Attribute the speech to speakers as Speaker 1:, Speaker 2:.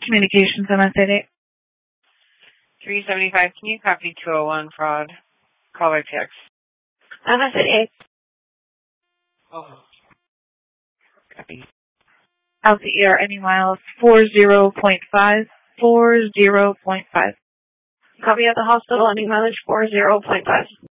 Speaker 1: Communications MSA.
Speaker 2: 375, can you copy 201 fraud? Call by text.
Speaker 3: MSA.
Speaker 2: Oh. Copy.
Speaker 1: Alpha ER any miles 40.5. 40.5.
Speaker 3: Copy at the hospital, ending mileage 40.5.